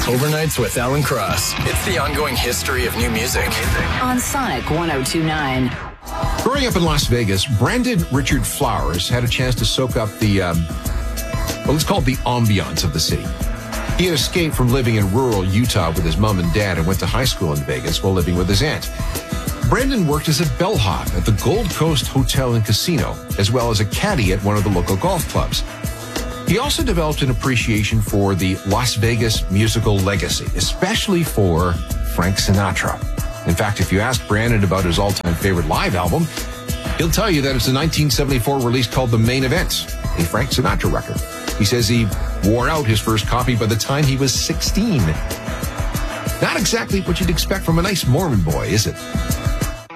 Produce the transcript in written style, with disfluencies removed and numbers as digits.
Overnights with Alan Cross. It's the ongoing history of new music. On Sonic 102.9. Growing up in Las Vegas, Brandon Richard Flowers had a chance to soak up the, let's call it the ambiance of the city. He had escaped from living in rural Utah with his mom and dad and went to high school in Vegas while living with his aunt. Brandon worked as a bellhop at the Gold Coast Hotel and Casino, as well as a caddy at one of the local golf clubs. He also developed an appreciation for the Las Vegas musical legacy, especially for Frank Sinatra. In fact, if you ask Brandon about his all-time favorite live album, he'll tell you that it's a 1974 release called The Main Event, a Frank Sinatra record. He says he wore out his first copy by the time he was 16. Not exactly what you'd expect from a nice Mormon boy, is it?